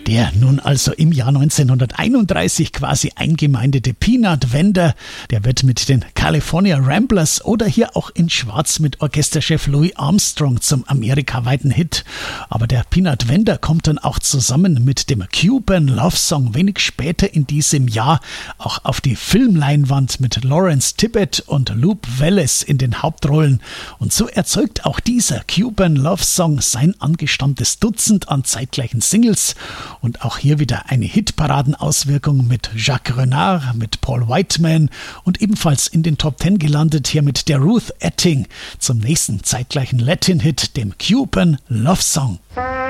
Der nun also im Jahr 1931 quasi eingemeindete Peanut Wender, der wird mit den California Ramblers oder hier auch in Schwarz mit Orchesterchef Louis Armstrong zum amerikaweiten Hit. Aber der Peanut Wender kommt dann auch zusammen mit dem Cuban Love Song wenig später in diesem Jahr auch auf die Filmleinwand mit Lawrence Tibbett und Lupe Welles in den Hauptrollen. Und so erzeugt auch dieser Cuban Love Song sein angestammtes Dutzend an zeitgleichen Singles. Und auch hier wieder eine Hitparadenauswirkung mit Jacques Renard, mit Paul Whiteman und ebenfalls in den Top 10 gelandet hier mit der Ruth Etting zum nächsten zeitgleichen Latin-Hit, dem Cuban Love Song.